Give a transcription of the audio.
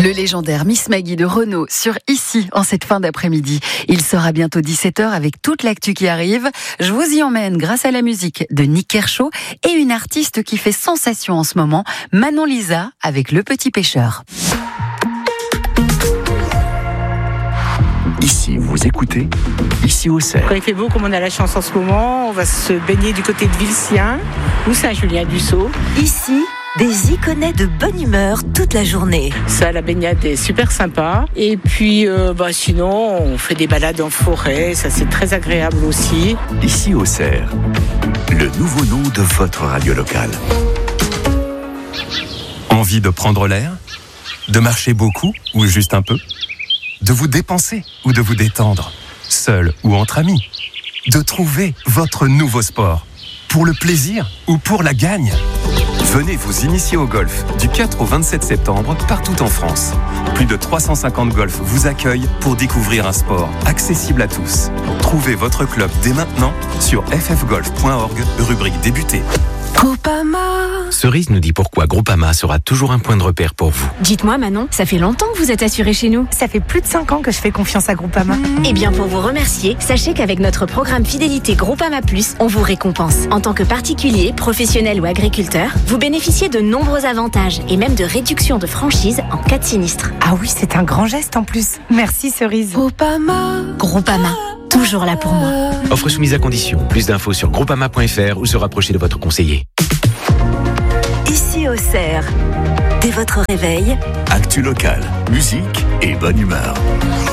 Le légendaire Miss Maggie de Renault sur Ici en cette fin d'après-midi. Il sera bientôt 17h avec toute l'actu qui arrive. Je vous y emmène grâce à la musique de Nick Kershaw et une artiste qui fait sensation en ce moment, Manon Lisa avec Le Petit Pêcheur. Ici, vous écoutez Ici au Cerf. Quand il fait beau, comme on a la chance en ce moment, on va se baigner du côté de Vilsien ou Saint-Julien-du-Sault. Ici, des iconais de bonne humeur toute la journée. Ça, la baignade est super sympa. Et puis, sinon, on fait des balades en forêt. Ça, c'est très agréable aussi. Ici au Cerf, le nouveau nom de votre radio locale. Envie de prendre l'air ? De marcher beaucoup ou juste un peu ? De vous dépenser ou de vous détendre ? Seul ou entre amis ? De trouver votre nouveau sport ? Pour le plaisir ou pour la gagne ? Venez vous initier au golf du 4 au 27 septembre partout en France. Plus de 350 golfs vous accueillent pour découvrir un sport accessible à tous. Trouvez votre club dès maintenant sur ffgolf.org, rubrique débuter. Groupama. Cerise nous dit pourquoi Groupama sera toujours un point de repère pour vous. Dites-moi Manon, ça fait longtemps que vous êtes assurée chez nous. Ça fait plus de 5 ans que je fais confiance à Groupama. Eh bien pour vous remercier, sachez qu'avec notre programme fidélité Groupama Plus, on vous récompense. En tant que particulier, professionnel ou agriculteur, vous bénéficiez de nombreux avantages et même de réductions de franchise en cas de sinistre. Ah oui, c'est un grand geste en plus. Merci Cerise. Groupama, toujours là pour moi. Offre soumise à condition. Plus d'infos sur groupama.fr ou se rapprocher de votre conseiller. Ici au Cerf, dès votre réveil, Actu locale, musique et bonne humeur.